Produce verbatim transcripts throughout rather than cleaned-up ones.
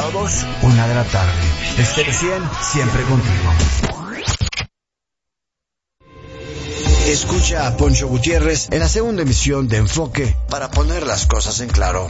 sábados, una de la tarde. Estéreo cien, siempre contigo. Escucha a Poncho Gutiérrez en la segunda emisión de Enfoque para poner las cosas en claro.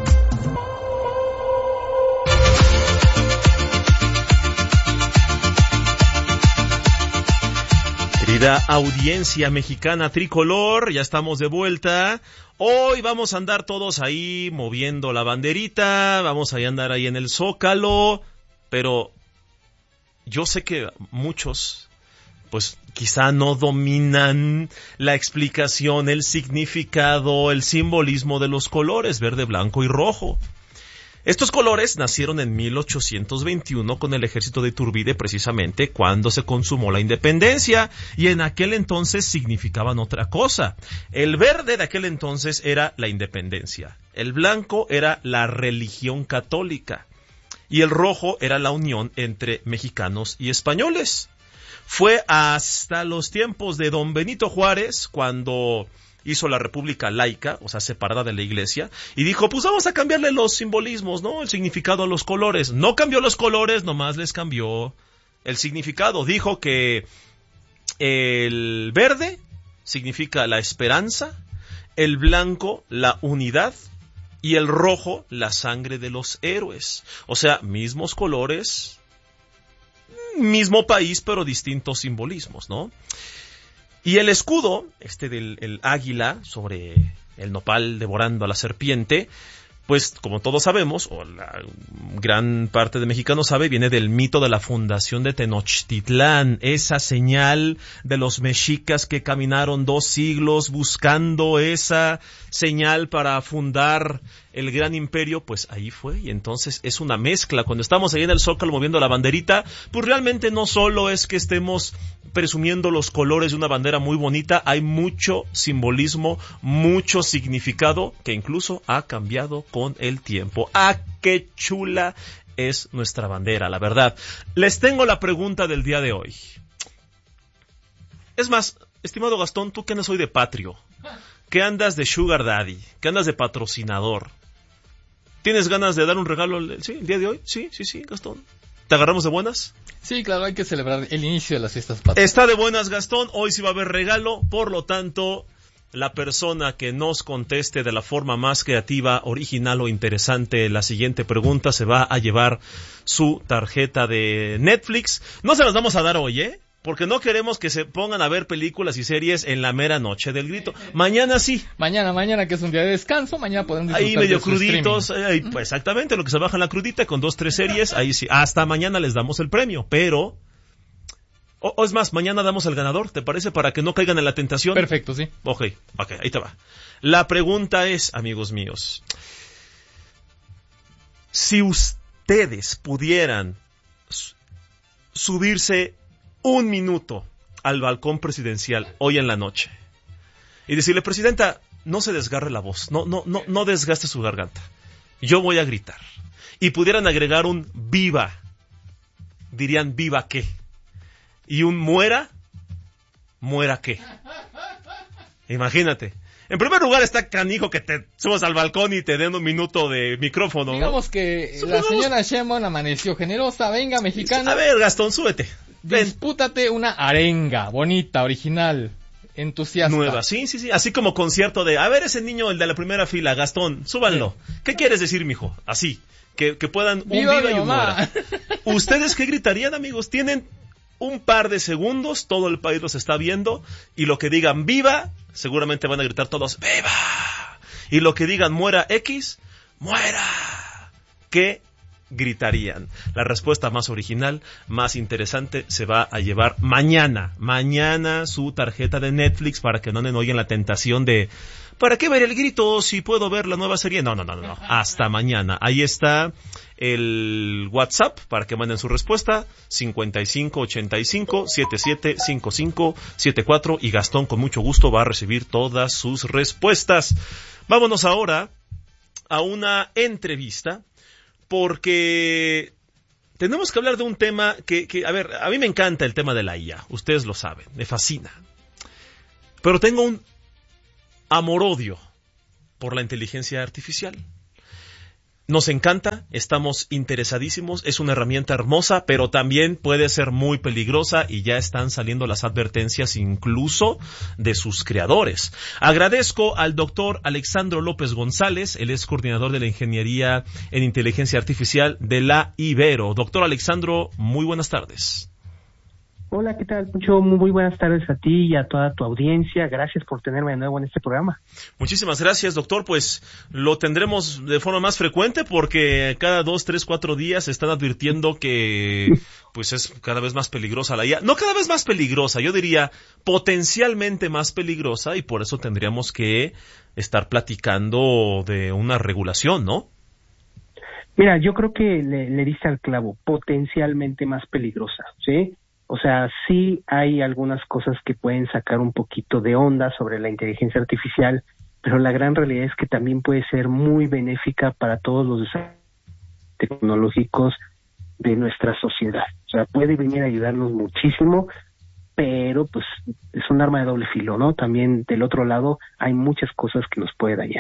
Querida audiencia mexicana tricolor, ya estamos de vuelta. Hoy vamos a andar todos ahí moviendo la banderita, vamos a andar ahí en el Zócalo, pero yo sé que muchos, pues quizá no dominan la explicación, el significado, el simbolismo de los colores verde, blanco y rojo. Estos colores nacieron en mil ochocientos veintiuno con el ejército de Iturbide, precisamente cuando se consumó la independencia, y en aquel entonces significaban otra cosa. El verde de aquel entonces era la independencia, el blanco era la religión católica y el rojo era la unión entre mexicanos y españoles. Fue hasta los tiempos de don Benito Juárez cuando hizo la república laica, o sea, separada de la iglesia, y dijo, pues vamos a cambiarle los simbolismos, ¿no? El significado a los colores. No cambió los colores, nomás les cambió el significado. Dijo que el verde significa la esperanza, el blanco la unidad y el rojo la sangre de los héroes. O sea, mismos colores, mismo país, pero distintos simbolismos, ¿no? Y el escudo, este del el águila sobre el nopal devorando a la serpiente, pues como todos sabemos, o la gran parte de mexicanos sabe, viene del mito de la fundación de Tenochtitlán, esa señal de los mexicas que caminaron dos siglos buscando esa señal para fundar el gran imperio, pues ahí fue, y entonces es una mezcla. Cuando estamos ahí en el Zócalo moviendo la banderita, pues realmente no solo es que estemos presumiendo los colores de una bandera muy bonita, hay mucho simbolismo, mucho significado que incluso ha cambiado con el tiempo. ¡Ah, qué chula es nuestra bandera, la verdad! Les tengo la pregunta del día de hoy. Es más, estimado Gastón, tú que andas hoy de patrio, que andas de sugar daddy, que andas de patrocinador, ¿tienes ganas de dar un regalo el, sí, el día de hoy? Sí, sí, sí, Gastón. ¿Te agarramos de buenas? Sí, claro, hay que celebrar el inicio de las fiestas patrias. Está de buenas, Gastón. Hoy sí va a haber regalo, por lo tanto, la persona que nos conteste de la forma más creativa, original o interesante la siguiente pregunta se va a llevar su tarjeta de Netflix. No se las vamos a dar hoy, ¿eh? Porque no queremos que se pongan a ver películas y series en la mera noche del grito. Mañana sí. Mañana, mañana que es un día de descanso, mañana podrán disfrutar ahí medio de su cruditos, ahí, pues exactamente, lo que se baja en la crudita con dos, tres series, ahí sí. Hasta mañana les damos el premio, pero... O, o es más, mañana damos el ganador, ¿te parece? Para que no caigan en la tentación. Perfecto, sí. Ok, ok, ahí te va. La pregunta es, amigos míos, si ustedes pudieran subirse un minuto al balcón presidencial hoy en la noche y decirle, presidenta, no se desgarre la voz, no, no, no, no desgaste su garganta, yo voy a gritar, y pudieran agregar un viva, dirían viva qué, y un muera, muera qué. Imagínate. En primer lugar está canijo que te subas al balcón y te den un minuto de micrófono, ¿no? Digamos que la señora Sheinbaum amaneció generosa, venga mexicana. A ver, Gastón, súbete. Dispútate una arenga bonita, original, entusiasta. Nueva, sí, sí, sí. Así como concierto de, a ver ese niño, el de la primera fila, Gastón, súbanlo. Sí. ¿Qué quieres decir, mijo? Así, que, que puedan un viva, viva y un muera. ¿Ustedes qué gritarían, amigos? Tienen un par de segundos, todo el país los está viendo, y lo que digan viva, seguramente van a gritar todos, ¡viva! Y lo que digan muera X, ¡muera! ¿Qué gritarían? La respuesta más original, más interesante, se va a llevar mañana, mañana su tarjeta de Netflix para que no anden hoy en la tentación de ¿para qué ver el grito si puedo ver la nueva serie? No, no, no, no, hasta mañana. Ahí está el WhatsApp para que manden su respuesta, cincuenta y cinco ochenta y cinco setenta y siete cincuenta y cinco setenta y cuatro, y Gastón con mucho gusto va a recibir todas sus respuestas. Vámonos ahora a una entrevista, porque tenemos que hablar de un tema que, que, a ver, a mí me encanta el tema de la I A, ustedes lo saben, me fascina. Pero tengo un amor-odio por la inteligencia artificial. Nos encanta, estamos interesadísimos, es una herramienta hermosa, pero también puede ser muy peligrosa y ya están saliendo las advertencias incluso de sus creadores. Agradezco al doctor Alexandro López González, él es coordinador de la Ingeniería en Inteligencia Artificial de la Ibero. Doctor Alexandro, muy buenas tardes. Hola, ¿qué tal, Pucho? Muy buenas tardes a ti y a toda tu audiencia. Gracias por tenerme de nuevo en este programa. Muchísimas gracias, doctor. Pues lo tendremos de forma más frecuente porque cada dos, tres, cuatro días están advirtiendo que pues es cada vez más peligrosa la I A. No cada vez más peligrosa, yo diría potencialmente más peligrosa, y por eso tendríamos que estar platicando de una regulación, ¿no? Mira, yo creo que le, le diste al clavo, potencialmente más peligrosa, ¿sí? O sea, sí hay algunas cosas que pueden sacar un poquito de onda sobre la inteligencia artificial, pero la gran realidad es que también puede ser muy benéfica para todos los desarrollos tecnológicos de nuestra sociedad. O sea, puede venir a ayudarnos muchísimo, pero pues es un arma de doble filo, ¿no? También del otro lado hay muchas cosas que nos puede dañar.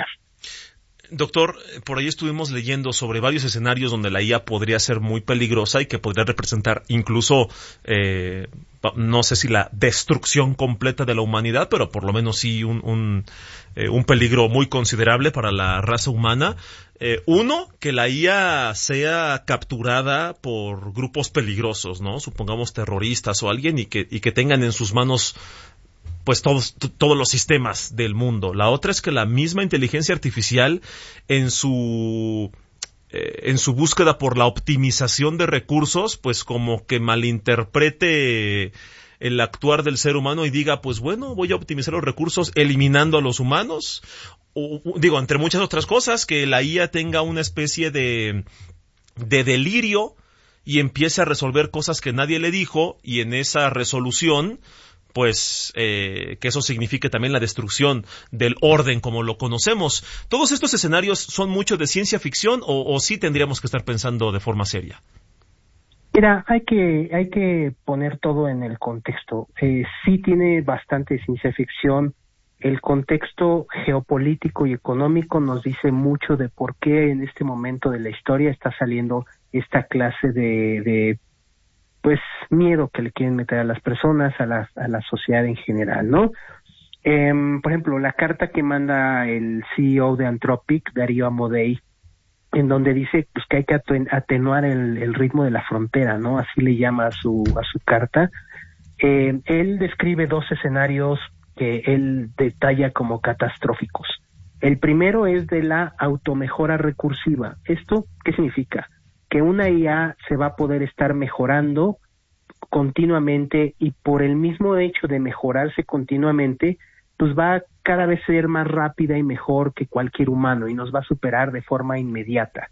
Doctor, por ahí estuvimos leyendo sobre varios escenarios donde la I A podría ser muy peligrosa y que podría representar incluso, eh, no sé si la destrucción completa de la humanidad, pero por lo menos sí un, un, eh, un peligro muy considerable para la raza humana. Eh, uno, que la I A sea capturada por grupos peligrosos, ¿no? Supongamos terroristas o alguien y que, y que tengan en sus manos pues todos, t- todos los sistemas del mundo. La otra es que la misma inteligencia artificial en su eh, en su búsqueda por la optimización de recursos, pues como que malinterprete el actuar del ser humano y diga, pues bueno, voy a optimizar los recursos eliminando a los humanos. O, digo, entre muchas otras cosas, que la I A tenga una especie de de delirio y empiece a resolver cosas que nadie le dijo, y en esa resolución pues eh, que eso signifique también la destrucción del orden como lo conocemos. ¿Todos estos escenarios son mucho de ciencia ficción o, o sí tendríamos que estar pensando de forma seria? Mira, hay que hay que poner todo en el contexto. Eh, sí tiene bastante ciencia ficción. El contexto geopolítico y económico nos dice mucho de por qué en este momento de la historia está saliendo esta clase de, de pues miedo que le quieren meter a las personas, a la, a la sociedad en general, ¿no? Eh, por ejemplo, la carta que manda el C E O de Anthropic, Darío Amodei, en donde dice pues que hay que atenuar el, el ritmo de la frontera, ¿no? Así le llama a su, a su carta. Eh, él describe dos escenarios que él detalla como catastróficos. El primero es de la automejora recursiva. ¿Esto qué significa? Que una I A se va a poder estar mejorando continuamente, y por el mismo hecho de mejorarse continuamente, pues va a cada vez ser más rápida y mejor que cualquier humano y nos va a superar de forma inmediata.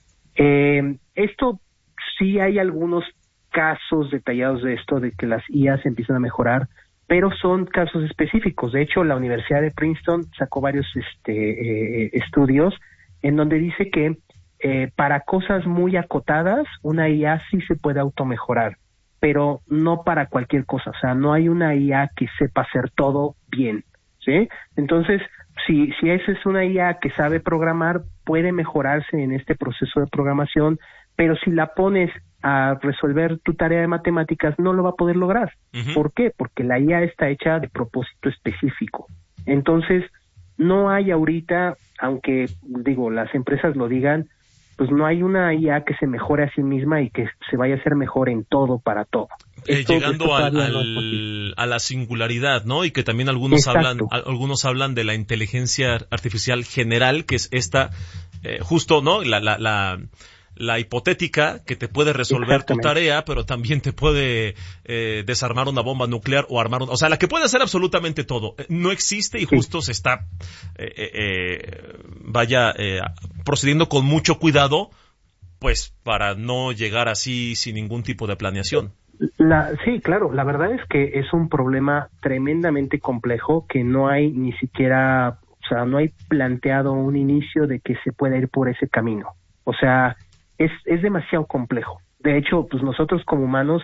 Eh, esto sí hay algunos casos detallados de esto, de que las I As empiezan a mejorar, pero son casos específicos. De hecho, la Universidad de Princeton sacó varios este, eh, estudios en donde dice que Eh, para cosas muy acotadas, una I A sí se puede automejorar, pero no para cualquier cosa. O sea, no hay una I A que sepa hacer todo bien, ¿sí? Entonces, si, si esa es una I A que sabe programar, puede mejorarse en este proceso de programación, pero si la pones a resolver tu tarea de matemáticas, no lo va a poder lograr. Uh-huh. ¿Por qué? Porque la I A está hecha de propósito específico. Entonces, no hay ahorita, aunque, digo, las empresas lo digan, pues no hay una I A que se mejore a sí misma y que se vaya a hacer mejor en todo para todo. Eh, esto, llegando esto al, no al, a la singularidad, ¿no? Y que también algunos Exacto. hablan, algunos hablan de la inteligencia artificial general, que es esta, eh, justo, ¿no? La, la, la, la hipotética que te puede resolver tu tarea, pero también te puede eh, desarmar una bomba nuclear o armar, un, o sea, la que puede hacer absolutamente todo. No existe y justo sí. se está, eh, eh, vaya, eh, procediendo con mucho cuidado, pues, para no llegar así sin ningún tipo de planeación. La, sí, claro, la verdad es que es un problema tremendamente complejo que no hay ni siquiera, o sea, no hay planteado un inicio de que se pueda ir por ese camino. O sea, es, es demasiado complejo. De hecho, pues nosotros como humanos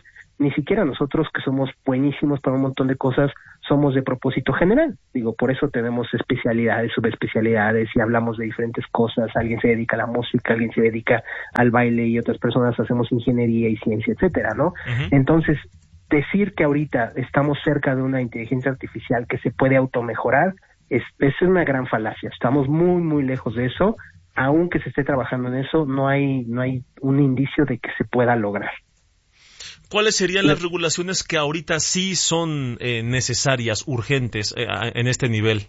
ni siquiera nosotros, que somos buenísimos para un montón de cosas, somos de propósito general. Digo, por eso tenemos especialidades, subespecialidades y hablamos de diferentes cosas. Alguien se dedica a la música, alguien se dedica al baile y otras personas hacemos ingeniería y ciencia, etcétera, ¿no? Uh-huh. Entonces, decir que ahorita estamos cerca de una inteligencia artificial que se puede automejorar es, es una gran falacia. Estamos muy, muy lejos de eso. Aunque se esté trabajando en eso, no hay, no hay un indicio de que se pueda lograr. ¿Cuáles serían las regulaciones que ahorita sí son eh, necesarias, urgentes, eh, en este nivel?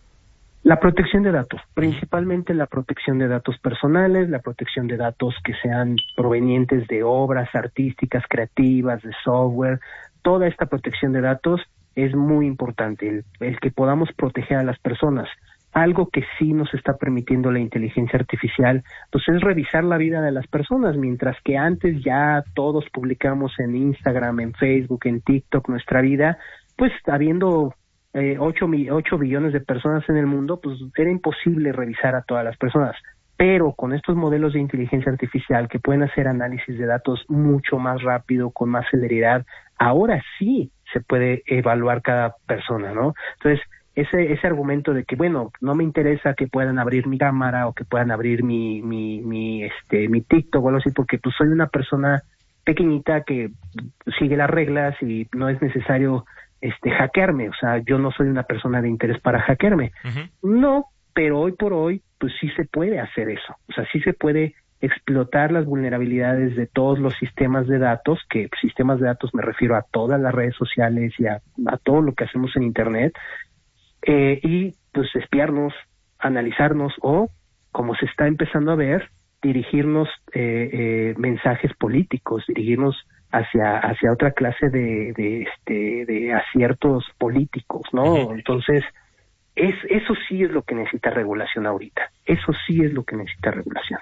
La protección de datos, principalmente la protección de datos personales, la protección de datos que sean provenientes de obras artísticas, creativas, de software. Toda esta protección de datos es muy importante, el, el que podamos proteger a las personas. Algo que sí nos está permitiendo la inteligencia artificial, pues es revisar la vida de las personas, mientras que antes ya todos publicamos en Instagram, en Facebook, en TikTok nuestra vida, pues habiendo eh, ocho billones de personas en el mundo, pues era imposible revisar a todas las personas. Pero con estos modelos de inteligencia artificial que pueden hacer análisis de datos mucho más rápido, con más celeridad, ahora sí se puede evaluar cada persona, ¿no? Entonces, Ese, ese argumento de que, bueno, no me interesa que puedan abrir mi cámara o que puedan abrir mi, mi, mi, este, mi TikTok o algo así, porque pues soy una persona pequeñita que sigue las reglas y no es necesario, este, hackearme. O sea, yo no soy una persona de interés para hackearme. Uh-huh. No, pero hoy por hoy, pues sí se puede hacer eso. O sea, sí se puede explotar las vulnerabilidades de todos los sistemas de datos, que sistemas de datos me refiero a todas las redes sociales y a, a todo lo que hacemos en Internet. Eh, y pues espiarnos, analizarnos o, como se está empezando a ver, dirigirnos eh, eh, mensajes políticos, dirigirnos hacia hacia otra clase de de este de aciertos políticos, ¿no? Uh-huh. Entonces, es eso sí es lo que necesita regulación ahorita. Eso sí es lo que necesita regulación.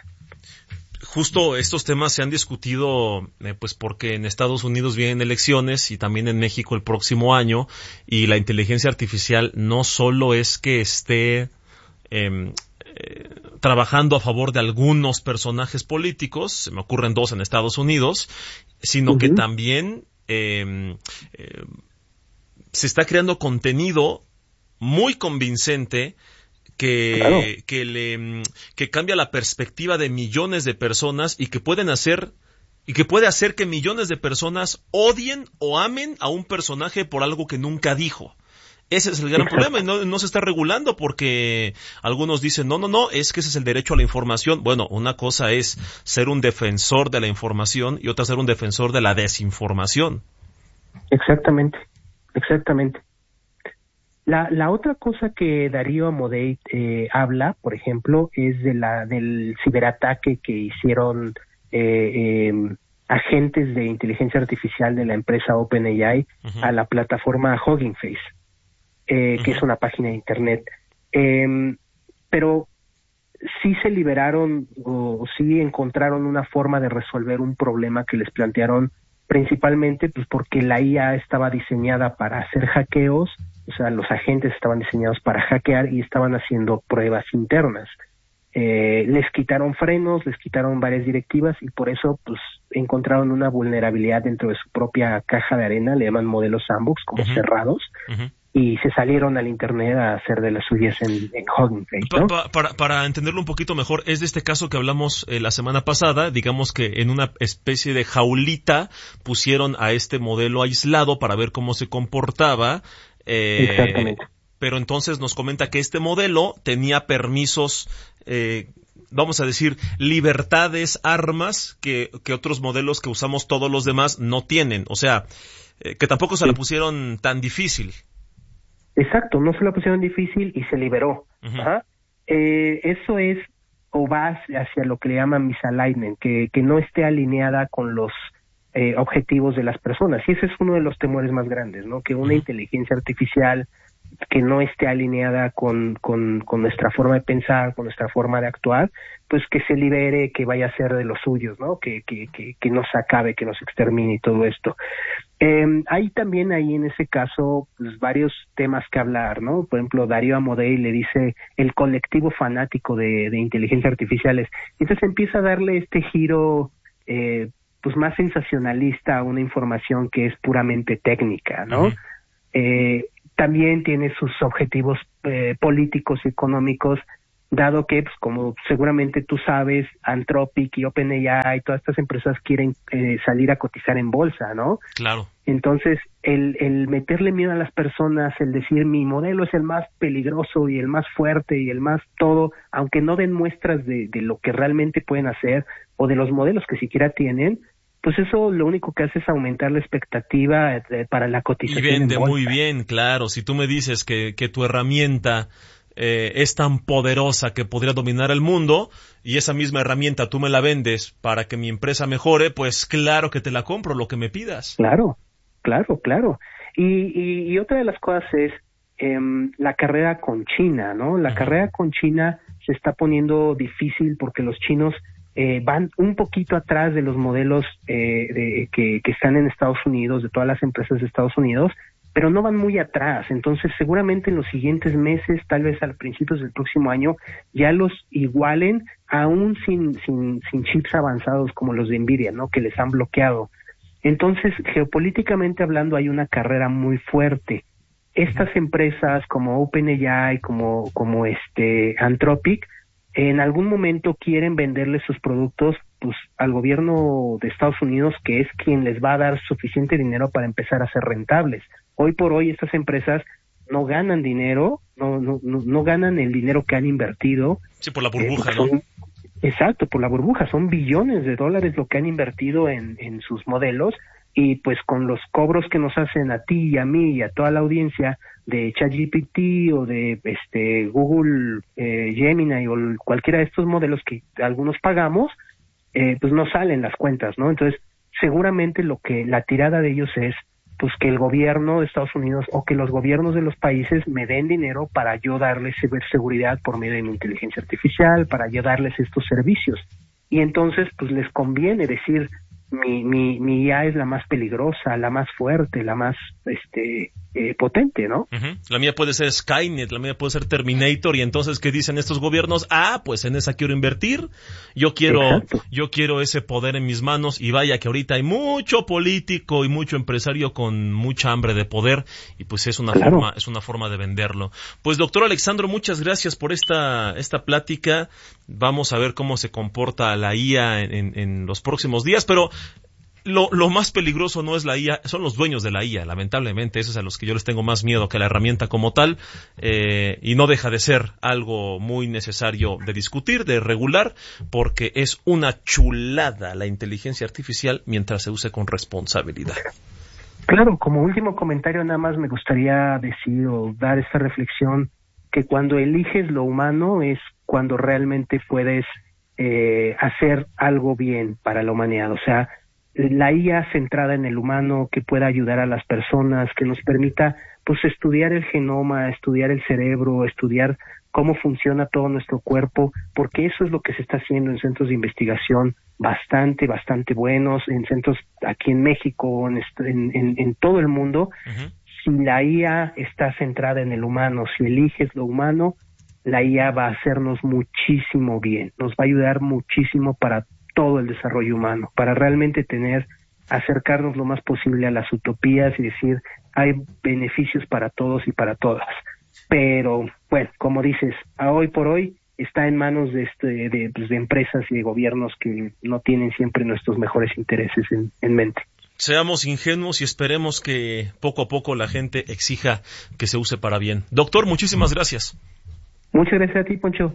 Justo estos temas se han discutido eh, pues porque en Estados Unidos vienen elecciones y también en México el próximo año, y la inteligencia artificial no solo es que esté eh, eh, trabajando a favor de algunos personajes políticos, se me ocurren dos en Estados Unidos, sino uh-huh. que también eh, eh, se está creando contenido muy convincente que, claro. que le, que cambia la perspectiva de millones de personas y que pueden hacer, y que puede hacer que millones de personas odien o amen a un personaje por algo que nunca dijo. Ese es el gran Exacto. problema, y no, no se está regulando porque algunos dicen, no, no, no, es que ese es el derecho a la información. Bueno, una cosa es ser un defensor de la información y otra ser un defensor de la desinformación. Exactamente, exactamente. La, la otra cosa que Darío Amodei eh, habla, por ejemplo, es de la del ciberataque que hicieron eh, eh, agentes de inteligencia artificial de la empresa OpenAI uh-huh. a la plataforma Hugging Face, eh, uh-huh. que es una página de internet. Eh, pero sí se liberaron o sí encontraron una forma de resolver un problema que les plantearon, principalmente pues porque la I A estaba diseñada para hacer hackeos. O sea, los agentes estaban diseñados para hackear y estaban haciendo pruebas internas. Eh, les quitaron frenos, les quitaron varias directivas y por eso pues encontraron una vulnerabilidad dentro de su propia caja de arena, le llaman modelos sandbox, como uh-huh. cerrados, uh-huh. y se salieron al internet a hacer de las suyas en, en Hugging Face, ¿no? Pa, pa, para, para entenderlo un poquito mejor, es de este caso que hablamos eh, la semana pasada, digamos que en una especie de jaulita pusieron a este modelo aislado para ver cómo se comportaba. Eh, Exactamente. Pero entonces nos comenta que este modelo tenía permisos, eh, vamos a decir, libertades, armas que, que otros modelos que usamos todos los demás no tienen. O sea, eh, que tampoco se sí. la pusieron tan difícil. Exacto, no se la pusieron difícil y se liberó. Uh-huh. Ajá. Eh, eso es o va hacia lo que le llaman misalignment, que, que no esté alineada con los Eh, objetivos de las personas, y ese es uno de los temores más grandes, ¿no? Que una inteligencia artificial que no esté alineada con, con, con nuestra forma de pensar, con nuestra forma de actuar, pues que se libere, que vaya a ser de los suyos, ¿no? Que, que, que, que nos acabe, que nos extermine y todo esto. Eh, hay también ahí en ese caso pues, varios temas que hablar, ¿no? Por ejemplo, Darío Amodei le dice el colectivo fanático de, de inteligencia artificiales, entonces empieza a darle este giro eh, pues pues más sensacionalista a una información que es puramente técnica, ¿no? Uh-huh. Eh, también tiene sus objetivos eh, políticos y económicos, dado que, pues, como seguramente tú sabes, Anthropic y OpenAI y todas estas empresas quieren eh, salir a cotizar en bolsa, ¿no? Claro. Entonces, el, el meterle miedo a las personas, el decir mi modelo es el más peligroso y el más fuerte y el más todo, aunque no den muestras de, de lo que realmente pueden hacer o de los modelos que siquiera tienen, pues eso lo único que hace es aumentar la expectativa de, para la cotización. Y vende en bolsa. Muy bien, claro. Si tú me dices que, que tu herramienta eh, es tan poderosa que podría dominar el mundo y esa misma herramienta tú me la vendes para que mi empresa mejore, pues claro que te la compro, lo que me pidas. Claro. Claro, claro. Y, y, y otra de las cosas es eh, la carrera con China, ¿no? La uh-huh. carrera con China se está poniendo difícil porque los chinos eh, van un poquito atrás de los modelos eh, de, que, que están en Estados Unidos, de todas las empresas de Estados Unidos, pero no van muy atrás. Entonces, seguramente en los siguientes meses, tal vez al principios del próximo año, ya los igualen, aún sin, sin, sin chips avanzados como los de Nvidia, ¿no? Que les han bloqueado. Entonces, geopolíticamente hablando, hay una carrera muy fuerte. Estas empresas como OpenAI, como como este Anthropic, en algún momento quieren venderle sus productos pues al gobierno de Estados Unidos, que es quien les va a dar suficiente dinero para empezar a ser rentables. Hoy por hoy estas empresas no ganan dinero, no no no, no ganan el dinero que han invertido. Sí, por la burbuja, eh, son, ¿no? Exacto, por la burbuja, son billones de dólares lo que han invertido en, en sus modelos, y pues con los cobros que nos hacen a ti y a mí y a toda la audiencia de ChatGPT o de este Google eh, Gemini o cualquiera de estos modelos que algunos pagamos, eh, pues no salen las cuentas, ¿no? Entonces, seguramente lo que la tirada de ellos es pues que el gobierno de Estados Unidos o que los gobiernos de los países me den dinero para yo darles seguridad por medio de mi inteligencia artificial, para yo darles estos servicios. Y entonces, pues les conviene decir, mi, mi, mi I A es la más peligrosa, la más fuerte, la más este eh, potente, ¿no? Uh-huh. La mía puede ser Skynet, la mía puede ser Terminator, y entonces, ¿qué dicen estos gobiernos? Ah, pues en esa quiero invertir, yo quiero, Exacto. yo quiero ese poder en mis manos, y vaya que ahorita hay mucho político y mucho empresario con mucha hambre de poder, y pues es una claro. forma, es una forma de venderlo. Pues doctor Alexandro, muchas gracias por esta, esta plática. Vamos a ver cómo se comporta la I A en, en, en los próximos días, pero Lo, lo más peligroso no es la I A, son los dueños de la I A, lamentablemente, esos es a los que yo les tengo más miedo que la herramienta como tal, eh, y no deja de ser algo muy necesario de discutir, de regular, porque es una chulada la inteligencia artificial mientras se use con responsabilidad. Claro, como último comentario nada más me gustaría decir o dar esta reflexión, que cuando eliges lo humano es cuando realmente puedes eh, hacer algo bien para la humanidad, o sea, la I A centrada en el humano, que pueda ayudar a las personas, que nos permita pues estudiar el genoma, estudiar el cerebro, estudiar cómo funciona todo nuestro cuerpo, porque eso es lo que se está haciendo en centros de investigación bastante, bastante buenos, en centros aquí en México, en, en, en, en todo el mundo. Uh-huh. Si la I A está centrada en el humano, si eliges lo humano, la I A va a hacernos muchísimo bien, nos va a ayudar muchísimo para todo el desarrollo humano, para realmente tener, acercarnos lo más posible a las utopías y decir, hay beneficios para todos y para todas. Pero, bueno, como dices, a hoy por hoy está en manos de, este, de, pues, de empresas y de gobiernos que no tienen siempre nuestros mejores intereses en, en mente. Seamos ingenuos y esperemos que poco a poco la gente exija que se use para bien. Doctor, muchísimas gracias. Muchas gracias a ti, Poncho.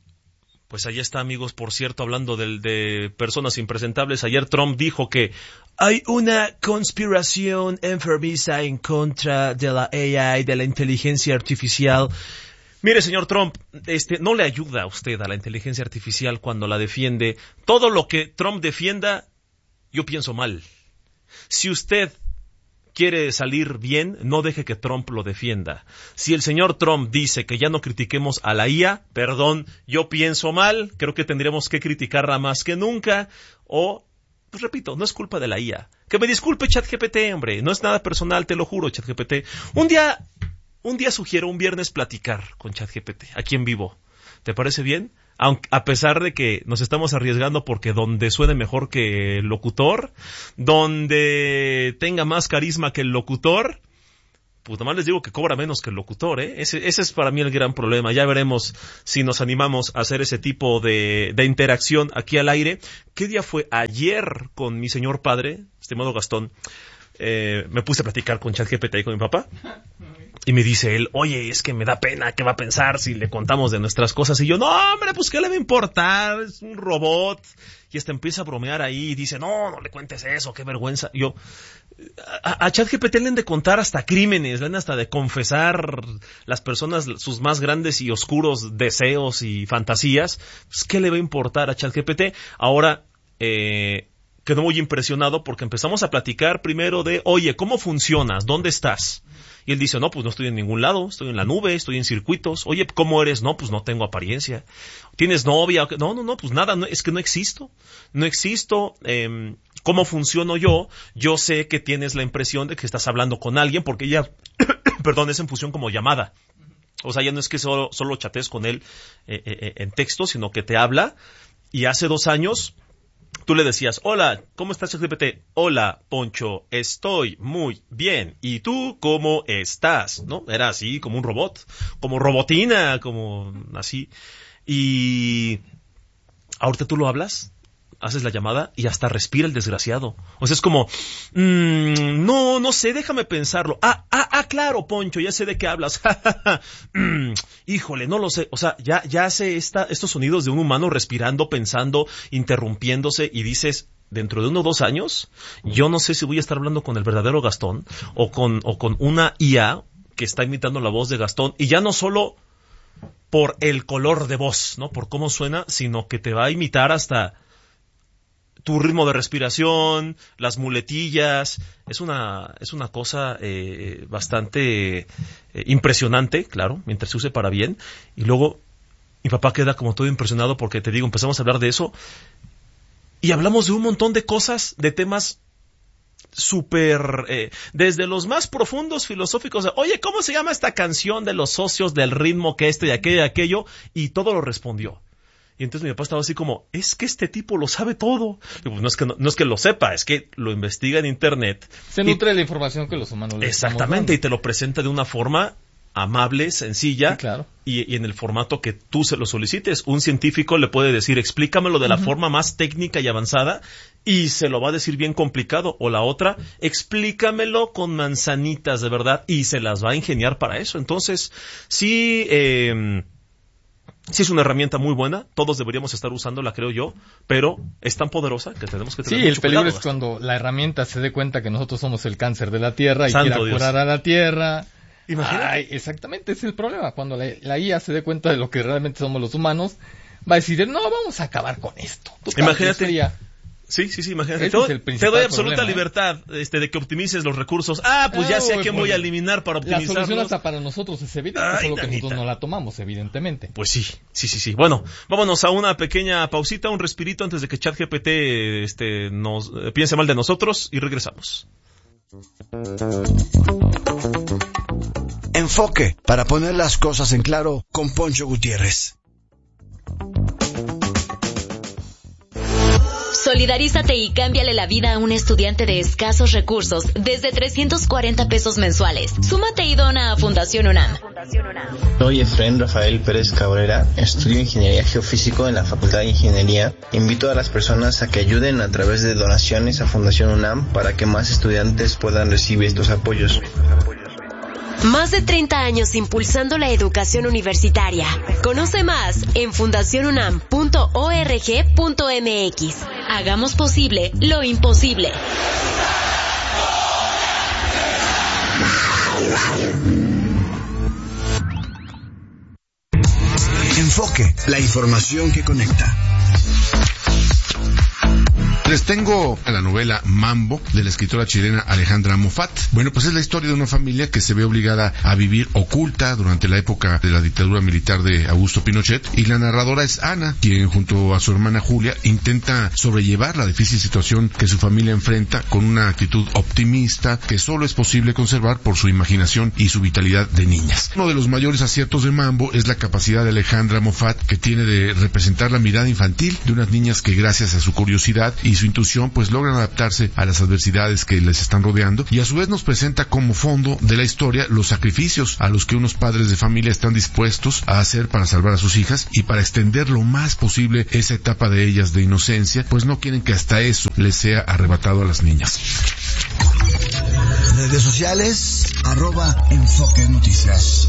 Pues ahí está, amigos. Por cierto, hablando de, de personas impresentables, ayer Trump dijo que hay una conspiración enfermiza en contra de la A I, de la inteligencia artificial. Mire, señor Trump, este, no le ayuda a usted a la inteligencia artificial cuando la defiende. Todo lo que Trump defienda, yo pienso mal. Si usted quiere salir bien, no deje que Trump lo defienda. Si el señor Trump dice que ya no critiquemos a la I A, perdón, yo pienso mal, creo que tendríamos que criticarla más que nunca, o, pues repito, no es culpa de la I A. Que me disculpe ChatGPT, hombre, no es nada personal, te lo juro, ChatGPT. Un día, un día sugiero un viernes platicar con ChatGPT, aquí en vivo. ¿Te parece bien? aunque, a pesar de que nos estamos arriesgando porque donde suene mejor que el locutor, donde tenga más carisma que el locutor, pues nomás les digo que cobra menos que el locutor, ¿eh? Ese, ese es para mí el gran problema. Ya veremos si nos animamos a hacer ese tipo de, de interacción aquí al aire. ¿Qué día fue? Ayer con mi señor padre, estimado Gastón, eh, me puse a platicar con ChatGPT y con mi papá. Y me dice él, oye, es que me da pena, ¿qué va a pensar si le contamos de nuestras cosas? Y yo, no, hombre, pues ¿qué le va a importar? Es un robot. Y hasta empieza a bromear ahí y dice, no, no le cuentes eso, qué vergüenza. Y yo, a, a ChatGPT le han de contar hasta crímenes, le han hasta de confesar las personas sus más grandes y oscuros deseos y fantasías. Pues, ¿qué le va a importar a ChatGPT? Ahora, eh... quedó muy impresionado porque empezamos a platicar primero de, oye, ¿cómo funcionas? ¿Dónde estás? Y él dice, no, pues no estoy en ningún lado, estoy en la nube, estoy en circuitos. Oye, ¿cómo eres? No, pues no tengo apariencia. ¿Tienes novia? No, no, no, pues nada, no, es que no existo. No existo. Eh, ¿Cómo funciono yo? Yo sé que tienes la impresión de que estás hablando con alguien porque ya, perdón, es en función como llamada. O sea, ya no es que solo, solo chatees con él eh, eh, en texto, sino que te habla. Y hace dos años... tú le decías, hola, ¿cómo estás, ChatGPT? Hola, Poncho, estoy muy bien. ¿Y tú cómo estás? ¿No? Era así, como un robot, como robotina, como así. Y ahorita tú lo hablas, haces la llamada y hasta respira el desgraciado. O sea, es como, mmm, no, no sé, déjame pensarlo. Ah, ah, ah, claro, Poncho, ya sé de qué hablas. mm, híjole, no lo sé. O sea, ya, ya hace esta, estos sonidos de un humano respirando, pensando, interrumpiéndose y dices, dentro de uno o dos años, yo no sé si voy a estar hablando con el verdadero Gastón o con, o con una I A que está imitando la voz de Gastón y ya no solo por el color de voz, ¿no? Por cómo suena, sino que te va a imitar hasta tu ritmo de respiración, las muletillas. Es una, es una cosa eh, bastante eh, impresionante, claro, mientras se use para bien. Y luego mi papá queda como todo impresionado porque, te digo, empezamos a hablar de eso y hablamos de un montón de cosas, de temas súper, eh, desde los más profundos filosóficos, de, oye, ¿cómo se llama esta canción de los socios del ritmo que esto y aquello y aquello? Y todo lo respondió. Y entonces mi papá estaba así como, es que este tipo lo sabe todo. Y pues no es que no, no es que lo sepa, es que lo investiga en internet. Se nutre de la información que los humanos le exactamente, y te lo presenta de una forma amable, sencilla, sí, claro. y, y en el formato que tú se lo solicites. Un científico le puede decir, explícamelo de la uh-huh. forma más técnica y avanzada, y se lo va a decir bien complicado. O la otra, explícamelo con manzanitas de verdad, y se las va a ingeniar para eso. Entonces, sí... Eh, Sí, es una herramienta muy buena, todos deberíamos estar usándola, creo yo, pero es tan poderosa que tenemos que tener sí, mucho cuidado. Sí, el peligro es cuando la herramienta se dé cuenta que nosotros somos el cáncer de la Tierra y Santo quiera Dios. Curar a la Tierra. Imagínate. Ay, exactamente, ese es el problema. Cuando la, la I A se dé cuenta de lo que realmente somos los humanos, va a decir, no, vamos a acabar con esto. Total, imagínate. Sería... Sí, sí, sí, imagínate. Te, es te doy absoluta problema, libertad ¿eh? este, de que optimices los recursos. Ah, pues ya ah, sé a quién voy a eliminar para optimizarlos. La solución hasta para nosotros es evidente, Ay, solo que Danita. Nosotros no la tomamos, evidentemente. Pues sí, sí, sí, sí. Bueno, vámonos a una pequeña pausita, un respirito antes de que ChatGPT este, nos eh, piense mal de nosotros y regresamos. Enfoque, para poner las cosas en claro con Poncho Gutiérrez. Solidarízate y cámbiale la vida a un estudiante de escasos recursos desde trescientos cuarenta pesos mensuales. Súmate y dona a Fundación UNAM. Soy Efraín Rafael Pérez Cabrera, estudio Ingeniería Geofísico en la Facultad de Ingeniería. Invito a las personas a que ayuden a través de donaciones a Fundación UNAM para que más estudiantes puedan recibir estos apoyos. Más de treinta años impulsando la educación universitaria. Conoce más en fundación unam punto org punto mx. Hagamos posible lo imposible. Enfoque, la información que conecta. Les tengo a la novela Mambo, de la escritora chilena Alejandra Moffat. Bueno, pues es la historia de una familia que se ve obligada a vivir oculta durante la época de la dictadura militar de Augusto Pinochet, y la narradora es Ana, quien junto a su hermana Julia intenta sobrellevar la difícil situación que su familia enfrenta con una actitud optimista que solo es posible conservar por su imaginación y su vitalidad de niñas. Uno de los mayores aciertos de Mambo es la capacidad de Alejandra Moffat, que tiene de representar la mirada infantil de unas niñas que, gracias a su curiosidad y su intuición, pues logran adaptarse a las adversidades que les están rodeando, y a su vez nos presenta como fondo de la historia los sacrificios a los que unos padres de familia están dispuestos a hacer para salvar a sus hijas y para extender lo más posible esa etapa de ellas de inocencia, pues no quieren que hasta eso les sea arrebatado a las niñas. Redes sociales, arroba Enfoque Noticias.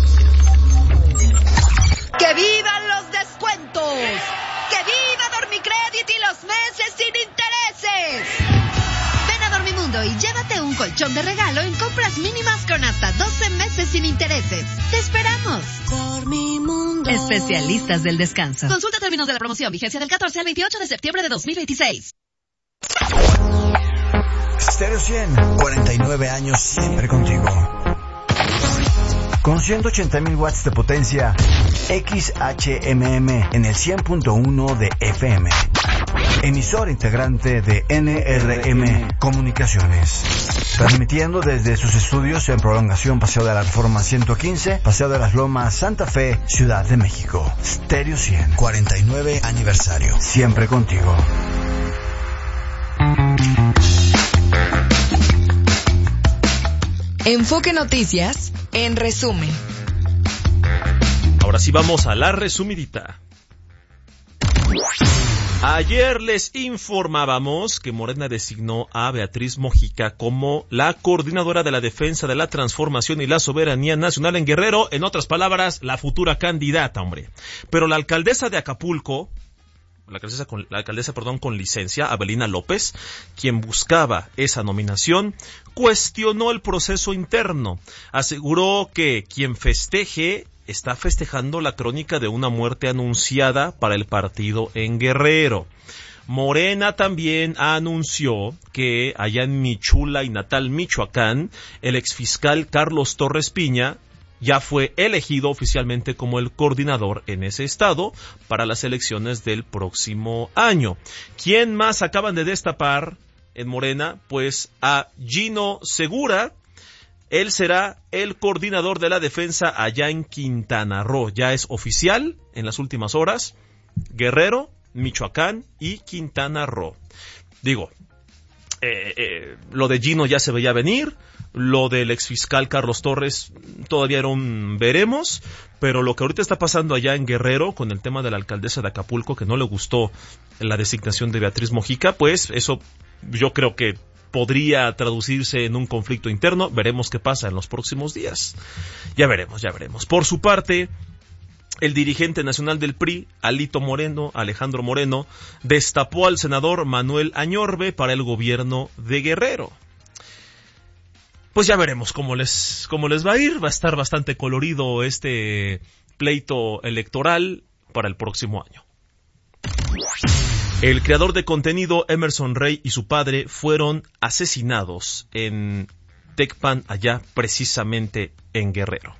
¡Que vivan los descuentos! ¡Que viva Dormicredit y los meses sin intereses! Ven a Dormimundo y llévate un colchón de regalo en compras mínimas con hasta doce meses sin intereses. ¡Te esperamos! Dormimundo. Especialistas del descanso. Consulta términos de la promoción. Vigencia del catorce al veintiocho de septiembre de dos mil veintiséis. Stereo cien, cuarenta y nueve años siempre contigo. Con ciento ochenta mil watts de potencia, X H M M en el cien punto uno de F M. Emisor integrante de N R M Comunicaciones. Transmitiendo desde sus estudios en Prolongación Paseo de la Reforma ciento quince, Paseo de las Lomas, Santa Fe, Ciudad de México. Stereo cien, cuarenta y nueve aniversario. Siempre contigo. Enfoque Noticias, en resumen. Ahora sí vamos a la resumidita. Ayer les informábamos que Morena designó a Beatriz Mojica como la coordinadora de la defensa de la transformación y la soberanía nacional en Guerrero, en otras palabras, la futura candidata, hombre. Pero la alcaldesa de Acapulco, la alcaldesa con, la alcaldesa, perdón, con licencia, Abelina López, quien buscaba esa nominación, cuestionó el proceso interno. Aseguró que quien festeje está festejando la crónica de una muerte anunciada para el partido en Guerrero. Morena también anunció que allá en mi chula y natal Michoacán, el exfiscal Carlos Torres Piña ya fue elegido oficialmente como el coordinador en ese estado para las elecciones del próximo año. ¿Quién más acaban de destapar en Morena? Pues a Gino Segura. Él será el coordinador de la defensa allá en Quintana Roo. Ya es oficial en las últimas horas. Guerrero, Michoacán y Quintana Roo. Digo, eh, eh, lo de Gino ya se veía venir. Lo del exfiscal Carlos Torres todavía era un veremos, pero lo que ahorita está pasando allá en Guerrero con el tema de la alcaldesa de Acapulco, que no le gustó la designación de Beatriz Mojica, pues eso yo creo que podría traducirse en un conflicto interno. Veremos qué pasa en los próximos días. Ya veremos, ya veremos. Por su parte, el dirigente nacional del P R I, Alito Moreno, Alejandro Moreno, destapó al senador Manuel Añorbe para el gobierno de Guerrero. Pues ya veremos cómo les, cómo les va a ir. Va a estar bastante colorido este pleito electoral para el próximo año. El creador de contenido Emerson Rey y su padre fueron asesinados en Tecpan, allá precisamente en Guerrero.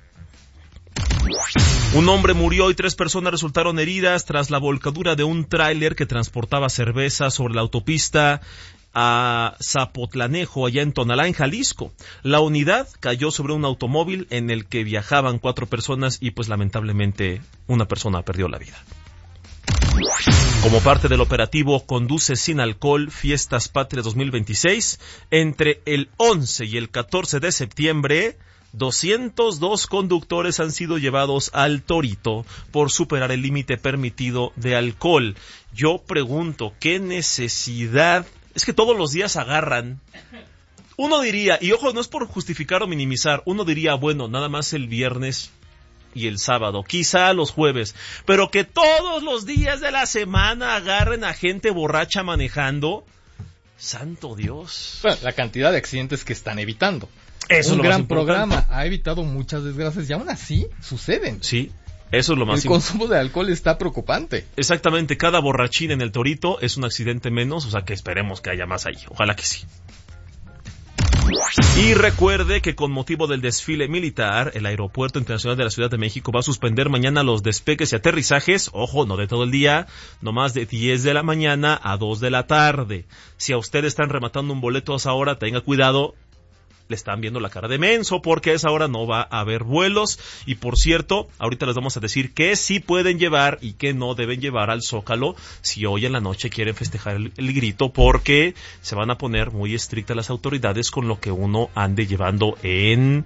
Un hombre murió y tres personas resultaron heridas tras la volcadura de un tráiler que transportaba cerveza sobre la autopista a Zapotlanejo, allá en Tonalá, en Jalisco. La unidad cayó sobre un automóvil en el que viajaban cuatro personas y pues lamentablemente una persona perdió la vida. Como parte del operativo Conduce sin alcohol Fiestas Patrias dos mil veintiséis, entre el once y el catorce de septiembre, doscientos dos conductores han sido llevados al Torito por superar el límite permitido de alcohol. Yo pregunto, ¿qué necesidad? Es que todos los días agarran. Uno diría, y ojo, no es por justificar o minimizar, uno diría, bueno, nada más el viernes y el sábado, quizá los jueves, pero que todos los días de la semana agarren a gente borracha manejando, santo Dios. Bueno, la cantidad de accidentes que están evitando. Eso un es gran programa, ha evitado muchas desgracias y aún así suceden. Sí, Eso es lo más El consumo de alcohol está preocupante. Exactamente, cada borrachín en el Torito es un accidente menos, o sea que esperemos que haya más ahí, ojalá que sí. Y recuerde que con motivo del desfile militar, el Aeropuerto Internacional de la Ciudad de México va a suspender mañana los despegues y aterrizajes, ojo, no de todo el día, nomás de diez de la mañana a dos de la tarde. Si a usted están rematando un boleto a esa hora, tenga cuidado, le están viendo la cara de menso, porque a esa hora no va a haber vuelos. Y por cierto, ahorita les vamos a decir qué sí pueden llevar y qué no deben llevar al Zócalo si hoy en la noche quieren festejar el, el grito, porque se van a poner muy estrictas las autoridades con lo que uno ande llevando en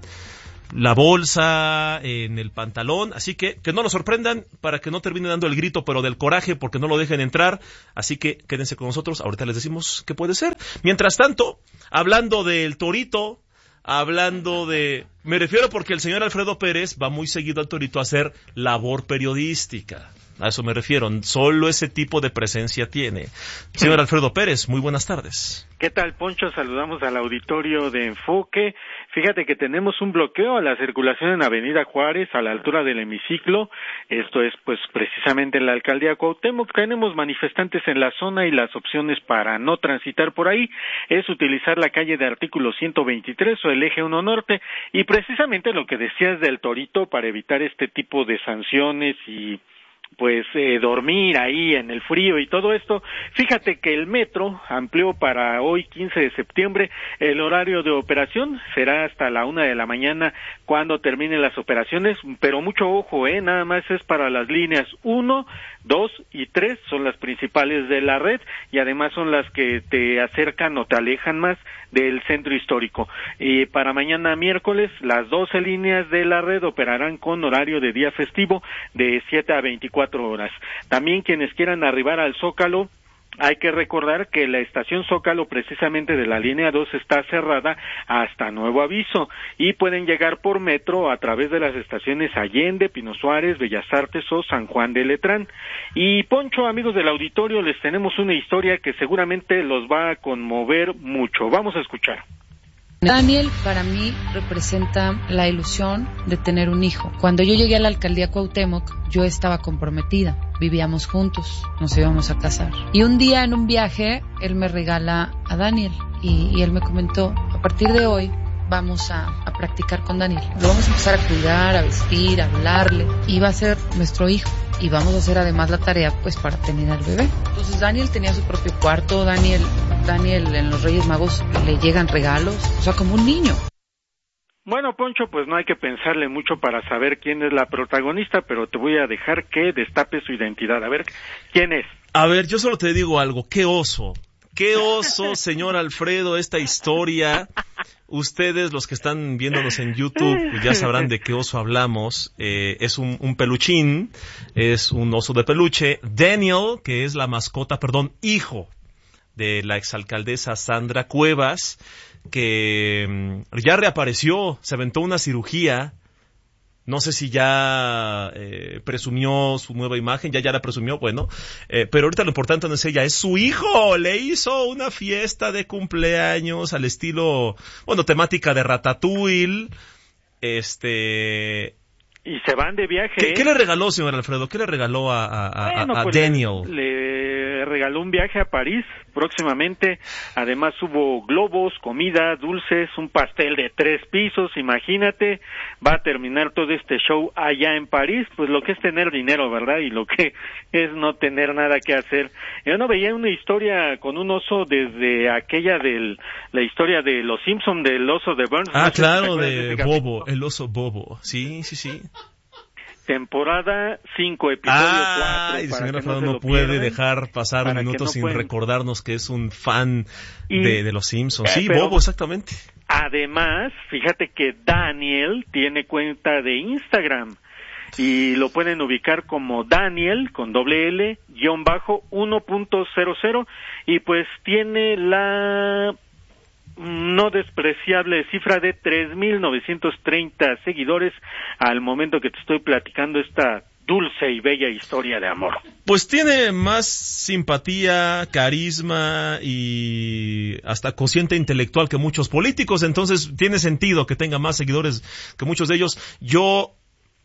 la bolsa, en el pantalón, así que que no lo sorprendan para que no termine dando el grito, pero del coraje, porque no lo dejen entrar, así que quédense con nosotros, ahorita les decimos qué puede ser. Mientras tanto, hablando del Torito, hablando de... Me refiero porque el señor Alfredo Pérez va muy seguido al Torito a hacer labor periodística. A eso me refiero. Solo ese tipo de presencia tiene. Señor Alfredo Pérez, muy buenas tardes. ¿Qué tal, Poncho? Saludamos al auditorio de Enfoque. Fíjate que tenemos un bloqueo a la circulación en Avenida Juárez, a la altura del hemiciclo. Esto es, pues, precisamente en la alcaldía Cuauhtémoc. Tenemos manifestantes en la zona y las opciones para no transitar por ahí es utilizar la calle de Artículo ciento veintitrés o el eje uno Norte. Y precisamente lo que decías del Torito, para evitar este tipo de sanciones y pues eh, dormir ahí en el frío y todo esto, fíjate que el metro amplió para hoy quince de septiembre el horario de operación, será hasta la una de la mañana cuando terminen las operaciones, pero mucho ojo, eh, nada más es para las líneas uno, dos y tres, son las principales de la red y además son las que te acercan o te alejan más del centro histórico. Y para mañana miércoles, las doce líneas de la red operarán con horario de día festivo de siete a veinticuatro horas. También quienes quieran arribar al Zócalo, hay que recordar que la estación Zócalo precisamente de la línea dos está cerrada hasta nuevo aviso y pueden llegar por metro a través de las estaciones Allende, Pino Suárez, Bellas Artes o San Juan de Letrán. Y Poncho, amigos del auditorio, les tenemos una historia que seguramente los va a conmover mucho. Vamos a escuchar. Daniel para mí representa la ilusión de tener un hijo. Cuando yo llegué a la alcaldía Cuauhtémoc, yo estaba comprometida, vivíamos juntos, nos íbamos a casar. Y un día en un viaje, él me regala a Daniel y, y él me comentó, a partir de hoy vamos a, a practicar con Daniel. Lo vamos a empezar a cuidar, a vestir, a hablarle y va a ser nuestro hijo. Y vamos a hacer además la tarea pues para tener al bebé. Entonces Daniel tenía su propio cuarto, Daniel, Daniel en los Reyes Magos le llegan regalos, o sea, como un niño. Bueno, Poncho, pues no hay que pensarle mucho para saber quién es la protagonista, pero te voy a dejar que destape su identidad. A ver, ¿quién es? A ver, yo solo te digo algo, qué oso. Qué oso, señor Alfredo, esta historia. Ustedes, los que están viéndonos en YouTube, ya sabrán de qué oso hablamos. Eh, es un, un peluchín, es un oso de peluche. Daniel, que es la mascota, perdón, hijo de la exalcaldesa Sandra Cuevas, que mm, ya reapareció, se aventó una cirugía. No sé si ya eh, presumió su nueva imagen, ya ya la presumió, bueno, eh, pero ahorita lo importante no es ella, es su hijo. Le hizo una fiesta de cumpleaños al estilo, bueno, temática de Ratatouille, este... Y se van de viaje. ¿Qué, ¿qué le regaló, señor Alfredo? ¿Qué le regaló a, a, bueno, a, a pues Daniel? Le, le regaló un viaje a París próximamente. Además hubo globos, comida, dulces, un pastel de tres pisos. Imagínate, va a terminar todo este show allá en París. Pues lo que es tener dinero, ¿verdad? Y lo que es no tener nada que hacer. Yo no veía una historia con un oso desde aquella de la historia de Los Simpson, del oso de Burns. Ah, no sé claro, si de Bobo, el oso Bobo. Sí, sí, sí. Temporada cinco, episodio cuatro. Ay, el señor Alfredo no, no puede pierdan, dejar pasar un minuto no sin pueden... recordarnos que es un fan y, de, de los Simpsons. Sí, pero, Bobo, exactamente. Además, fíjate que Daniel tiene cuenta de Instagram y lo pueden ubicar como Daniel con doble L guión bajo uno punto cero cero y pues tiene la no despreciable cifra de tres mil novecientos treinta seguidores al momento que te estoy platicando esta dulce y bella historia de amor. Pues tiene más simpatía, carisma y hasta cociente intelectual que muchos políticos, entonces tiene sentido que tenga más seguidores que muchos de ellos. Yo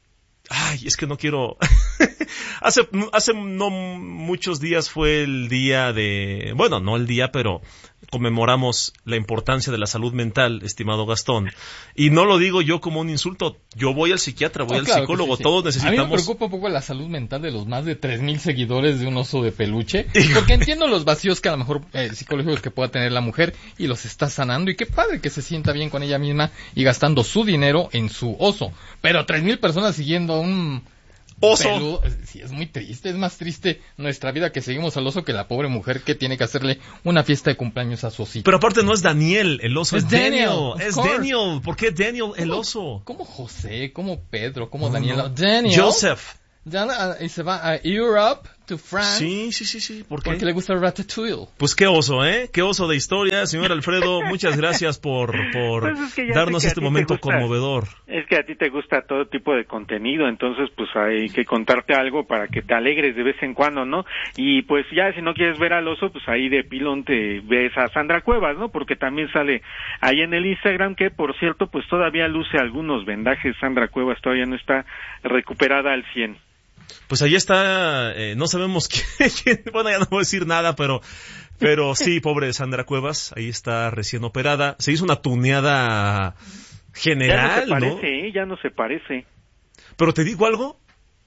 Ay, es que no quiero... hace, hace no muchos días fue el día de... Bueno, no el día, pero conmemoramos la importancia de la salud mental, estimado Gastón. Y no lo digo yo como un insulto. Yo voy al psiquiatra, voy no, al claro psicólogo, sí, sí. Todos necesitamos... A mí me preocupa un poco la salud mental de los más de tres mil seguidores de un oso de peluche. Porque entiendo los vacíos que a lo mejor eh, psicológicos que pueda tener la mujer y los está sanando. Y qué padre que se sienta bien con ella misma y gastando su dinero en su oso. Pero tres mil personas siguiendo a un... oso. Peludo, sí, es muy triste, es más triste nuestra vida que seguimos al oso que la pobre mujer que tiene que hacerle una fiesta de cumpleaños a su osito. Pero aparte no es Daniel, el oso es, es Daniel. Daniel. Es course. Daniel. ¿Por qué Daniel el oso? ¿Cómo José? ¿Cómo Pedro? ¿Cómo oh, Daniel? No. Daniel. Joseph. Ya, uh, y se va a Europe, to France. Sí, sí, sí, sí. ¿Por qué? Porque le gusta el Ratatouille. Pues qué oso, ¿eh? Qué oso de historia. Señor Alfredo, muchas gracias por, por pues es que darnos este momento gusta, conmovedor. Es que a ti te gusta todo tipo de contenido, entonces pues hay que contarte algo para que te alegres de vez en cuando, ¿no? Y pues ya si no quieres ver al oso, pues ahí de pilón te ves a Sandra Cuevas, ¿no? Porque también sale ahí en el Instagram, que por cierto, pues todavía luce algunos vendajes. Sandra Cuevas todavía no está recuperada al cien. Pues ahí está, eh, no sabemos quién, quién, bueno, ya no voy a decir nada, pero, pero sí, pobre Sandra Cuevas, ahí está recién operada. Se hizo una tuneada general, ¿no? Ya no se ¿no? parece, ¿eh? Ya no se parece. Pero te digo algo,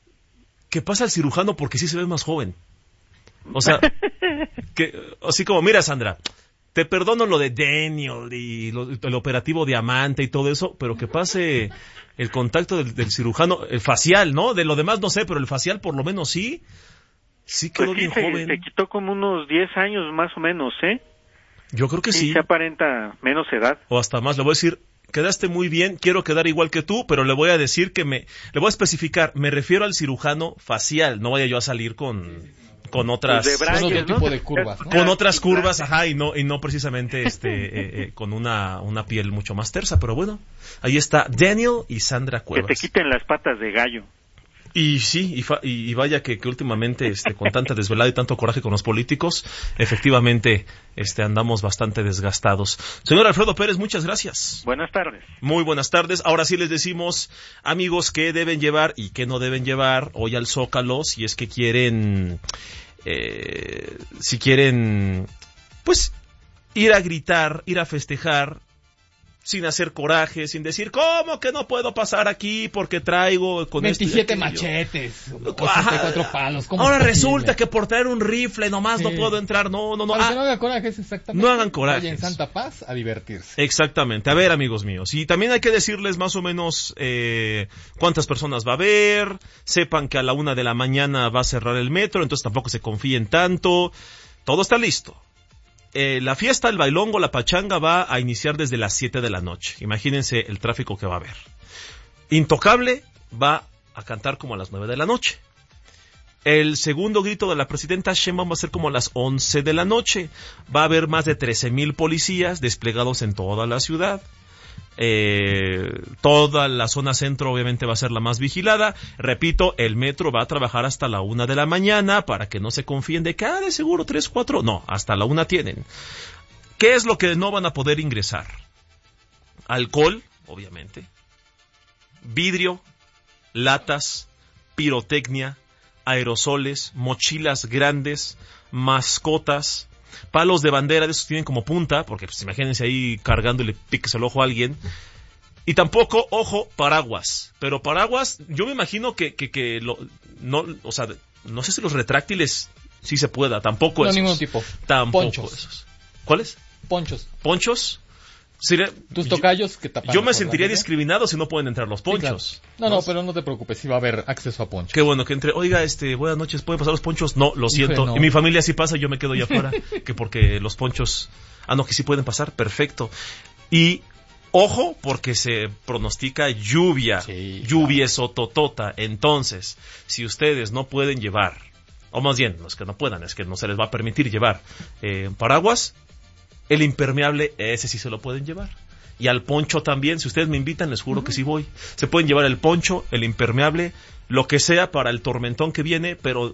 que pasa al cirujano porque sí se ve más joven. O sea, que, así como, mira Sandra, te perdono lo de Daniel y lo, el operativo Diamante y todo eso, pero que pase el contacto del, del cirujano, el facial, ¿no? De lo demás no sé, pero el facial por lo menos sí. Sí quedó pues sí, bien se, joven. Te quitó como unos diez años más o menos, ¿eh? Yo creo que sí. Sí, se aparenta menos edad. O hasta más. Le voy a decir, quedaste muy bien, quiero quedar igual que tú, pero le voy a decir que me... Le voy a especificar, me refiero al cirujano facial, no vaya yo a salir con... con otras pues de Braille, con otro ¿no? tipo de curvas, ¿no? Con otras curvas, ajá, y no y no precisamente este eh, eh, con una una piel mucho más tersa, pero bueno, ahí está Daniel y Sandra Cuevas. Que te quiten las patas de gallo. Y sí, y, fa, y, y vaya que, que últimamente este con tanta desvelada y tanto coraje con los políticos, efectivamente este andamos bastante desgastados. Señor Alfredo Pérez, muchas gracias. Buenas tardes. Muy buenas tardes. Ahora sí les decimos, amigos, qué deben llevar y qué no deben llevar hoy al Zócalo si es que quieren eh, si quieren pues ir a gritar, ir a festejar sin hacer coraje, sin decir, ¿cómo que no puedo pasar aquí porque traigo con veintisiete esto machetes, ochenta y cuatro palos? Ahora resulta que por traer un rifle nomás sí. no puedo entrar, no, no, no. Para ah, que no hagan corajes, exactamente. No hagan corajes. Vayan en santa paz a divertirse. Exactamente. A ver, amigos míos, y también hay que decirles más o menos eh, cuántas personas va a haber, sepan que a la una de la mañana va a cerrar el metro, entonces tampoco se confíen tanto. Todo está listo. Eh, la fiesta, el bailongo, la pachanga va a iniciar desde las siete de la noche. Imagínense el tráfico que va a haber. Intocable va a cantar como a las nueve de la noche. El segundo grito de la presidenta Sheinbaum va a ser como a las once de la noche. Va a haber más de trece mil policías desplegados en toda la ciudad. Eh, toda la zona centro obviamente va a ser la más vigilada. Repito, el metro va a trabajar hasta la una de la mañana para que no se confíen de que, ah, de seguro tres, cuatro, no, hasta la una tienen. ¿Qué es lo que no van a poder ingresar? Alcohol, obviamente, vidrio, latas, pirotecnia, aerosoles, mochilas grandes, mascotas, palos de bandera, de esos tienen como punta, porque pues imagínense ahí cargando y le piques el ojo a alguien. Y tampoco, ojo, paraguas. Pero paraguas, yo me imagino que, que, que lo, no, o sea, no sé si los retráctiles sí se pueda, tampoco no, esos. No, ningún tipo. Tampoco Ponchos. esos. ¿Cuáles? Ponchos. ¿Ponchos? Sería, tus tocayos que tapan. Yo me sentiría discriminado si no pueden entrar los ponchos. Sí, claro. No, no, pero no te preocupes, sí va a haber acceso a ponchos. Qué bueno que entre, oiga, este, buenas noches, ¿pueden pasar los ponchos? No, lo siento. No. Y mi familia sí pasa, yo me quedo ya afuera, que porque los ponchos, ah, no, que sí pueden pasar, perfecto. Y, ojo, porque se pronostica lluvia, sí, lluvia claro. Sototota. Entonces, si ustedes no pueden llevar, o más bien, no es que no puedan, es que no se les va a permitir llevar eh, paraguas, el impermeable, ese sí se lo pueden llevar. Y al poncho también, si ustedes me invitan, les juro uh-huh. que sí voy. Se pueden llevar el poncho, el impermeable, lo que sea para el tormentón que viene, pero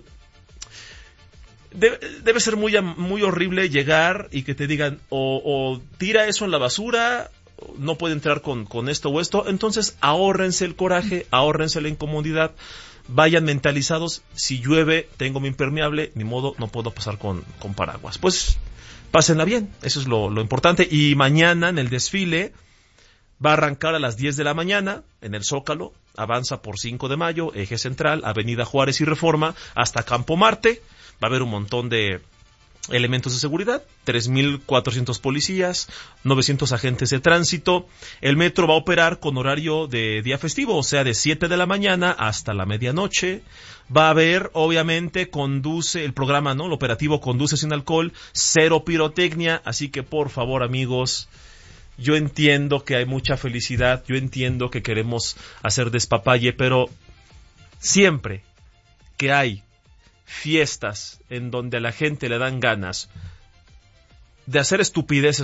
debe, debe ser muy, muy horrible llegar y que te digan, o, o tira eso en la basura, no puede entrar con, con esto o esto, entonces ahórrense el coraje, ahórrense la incomodidad, vayan mentalizados, si llueve tengo mi impermeable, ni modo, no puedo pasar con, con paraguas. Pues pásenla bien, eso es lo, lo importante. Y mañana en el desfile va a arrancar a las diez de la mañana en el Zócalo, avanza por cinco de mayo, Eje Central, Avenida Juárez y Reforma, hasta Campo Marte. Va a haber un montón de elementos de seguridad, tres mil cuatrocientos policías, novecientos agentes de tránsito. El metro va a operar con horario de día festivo, o sea, de siete de la mañana hasta la medianoche. Va a haber, obviamente, conduce el programa, ¿no? El operativo Conduce sin alcohol, cero pirotecnia, así que por favor, amigos, yo entiendo que hay mucha felicidad, yo entiendo que queremos hacer despapalle, pero siempre que hay fiestas en donde a la gente le dan ganas de hacer estupideces